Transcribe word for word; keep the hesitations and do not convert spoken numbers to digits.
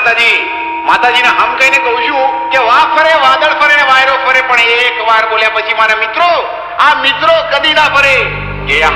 માતાજી માતાજીને હમ કહીને કહું છું કે વાહ ફરે વાદળ ફરે ને વાયરો ફરે, પણ એક વાર બોલ્યા પછી મારા મિત્રો, આ મિત્રો કદી ના ફરે કે